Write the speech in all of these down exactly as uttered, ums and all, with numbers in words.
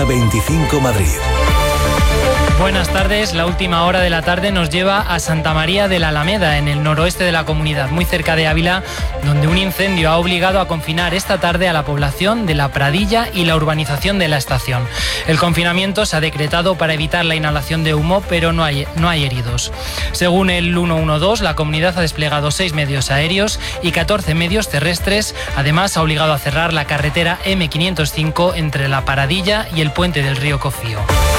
Hora veinticinco Madrid. Buenas tardes. La última hora de la tarde nos lleva a Santa María de la Alameda, en el noroeste de la comunidad, muy cerca de Ávila, donde un incendio ha obligado a confinar esta tarde a la población de La Pradilla y la urbanización de la Estación. El confinamiento se ha decretado para evitar la inhalación de humo, pero no hay, no hay heridos. Según el ciento doce, la comunidad ha desplegado seis medios aéreos y catorce medios terrestres. Además, ha obligado a cerrar la carretera eme quinientos cinco entre La Pradilla y el puente del río Cofío.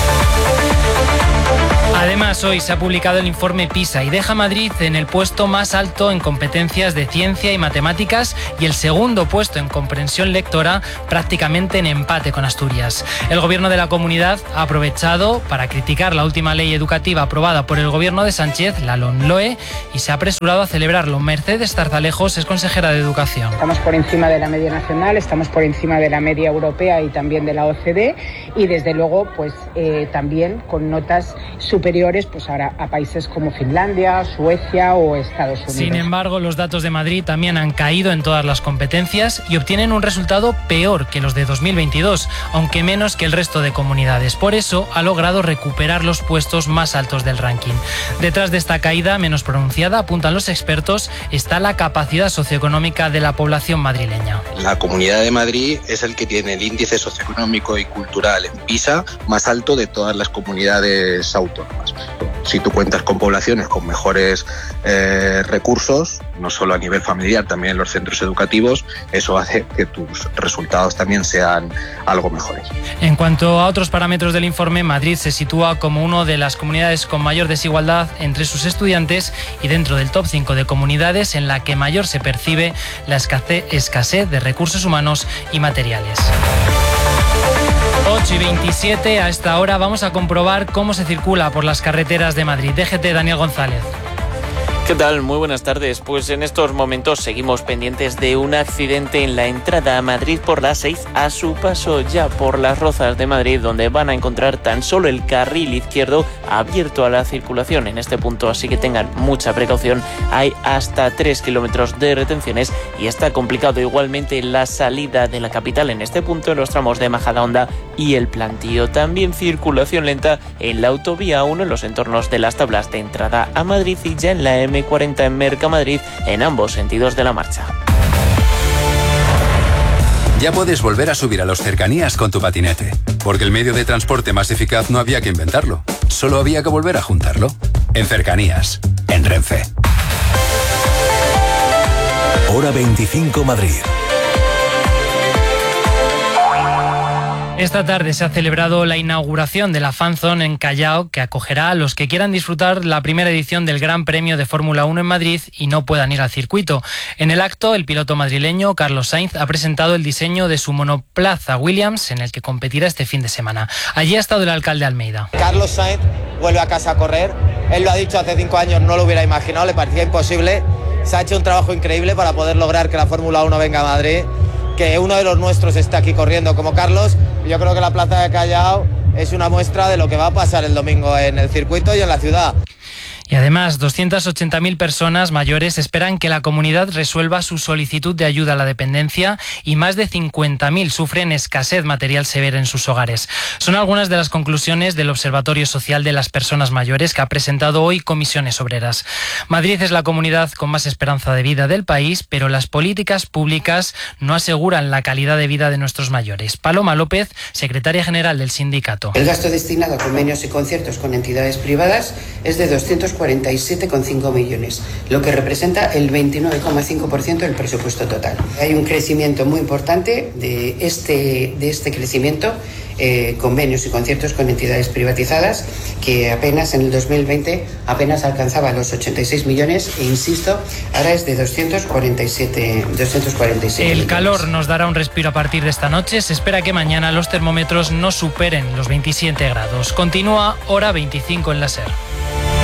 Además, hoy se ha publicado el informe PISA y deja a Madrid en el puesto más alto en competencias de ciencia y matemáticas y el segundo puesto en comprensión lectora, prácticamente en empate con Asturias. El gobierno de la comunidad ha aprovechado para criticar la última ley educativa aprobada por el gobierno de Sánchez, la LOMLOE, y se ha apresurado a celebrarlo. Mercedes Tarzalejos es consejera de Educación. Estamos por encima de la media nacional, estamos por encima de la media europea y también de la O C D, y desde luego pues eh, también con notas superiores pues ahora a países como Finlandia, Suecia o Estados Unidos. Sin embargo, los datos de Madrid también han caído en todas las competencias y obtienen un resultado peor que los de dos mil veintidós, aunque menos que el resto de comunidades. Por eso ha logrado recuperar los puestos más altos del ranking. Detrás de esta caída menos pronunciada, apuntan los expertos, está la capacidad socioeconómica de la población madrileña. La Comunidad de Madrid es el que tiene el índice socioeconómico y cultural en PISA más alto de todas las comunidades autónomas. Si tú cuentas con poblaciones con mejores eh, recursos, no solo a nivel familiar, también en los centros educativos, eso hace que tus resultados también sean algo mejores. En cuanto a otros parámetros del informe, Madrid se sitúa como una de las comunidades con mayor desigualdad entre sus estudiantes y dentro del top cinco de comunidades en la que mayor se percibe la escasez de recursos humanos y materiales. ocho y veintisiete, a esta hora vamos a comprobar cómo se circula por las carreteras de Madrid. D G T, Daniel González. ¿Qué tal? Muy buenas tardes. Pues en estos momentos seguimos pendientes de un accidente en la entrada a Madrid por la seis, a su paso ya por las Rozas de Madrid, donde van a encontrar tan solo el carril izquierdo abierto a la circulación en este punto, así que tengan mucha precaución. Hay hasta tres kilómetros de retenciones y está complicado igualmente la salida de la capital en este punto, en los tramos de Majadahonda y El Plantío. También circulación lenta en la autovía uno en los entornos de las tablas de entrada a Madrid y ya en la eme cuarenta en Mercamadrid en ambos sentidos de la marcha. Ya puedes volver a subir a los cercanías con tu patinete, porque el medio de transporte más eficaz no había que inventarlo, solo había que volver a juntarlo. En Cercanías, en Renfe. Hora veinticinco Madrid. Esta tarde se ha celebrado la inauguración de la Fan Zone en Callao, que acogerá a los que quieran disfrutar la primera edición del Gran Premio de Fórmula uno en Madrid y no puedan ir al circuito. En el acto, el piloto madrileño Carlos Sainz ha presentado el diseño de su monoplaza Williams, en el que competirá este fin de semana. Allí ha estado el alcalde Almeida. Carlos Sainz vuelve a casa a correr. Él lo ha dicho hace cinco años, no lo hubiera imaginado, le parecía imposible. Se ha hecho un trabajo increíble para poder lograr que la Fórmula uno venga a Madrid, que uno de los nuestros esté aquí corriendo como Carlos. Yo creo que la plaza de Callao es una muestra de lo que va a pasar el domingo en el circuito y en la ciudad. Y además, doscientas ochenta mil personas mayores esperan que la comunidad resuelva su solicitud de ayuda a la dependencia y más de cincuenta mil sufren escasez material severa en sus hogares. Son algunas de las conclusiones del Observatorio Social de las Personas Mayores que ha presentado hoy Comisiones Obreras. Madrid es la comunidad con más esperanza de vida del país, pero las políticas públicas no aseguran la calidad de vida de nuestros mayores. Paloma López, secretaria general del sindicato. El gasto destinado a convenios y conciertos con entidades privadas es de doscientos cuarenta y siete coma cinco millones, lo que representa el veintinueve coma cinco por ciento del presupuesto total. Hay un crecimiento muy importante de este, de este crecimiento, eh, convenios y conciertos con entidades privatizadas, que apenas en el dos mil veinte apenas alcanzaba los ochenta y seis millones e insisto, ahora es de doscientos cuarenta y siete, doscientos cuarenta y siete El millones. calor nos dará un respiro a partir de esta noche. Se espera que mañana los termómetros no superen los veintisiete grados. Continúa Hora veinticinco en la SER.